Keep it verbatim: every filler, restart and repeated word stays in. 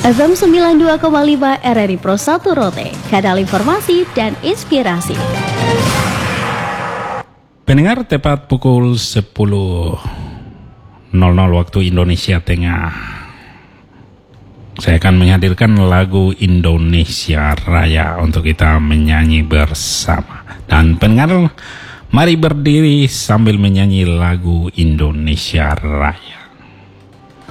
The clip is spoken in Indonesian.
F M sembilan puluh dua koma lima R R I Pro satu Rote, kanal informasi dan inspirasi. Pendengar, tepat pukul sepuluh nol nol waktu Indonesia Tengah, saya akan menghadirkan lagu Indonesia Raya untuk kita menyanyi bersama. Dan pendengar, mari berdiri sambil menyanyi lagu Indonesia Raya.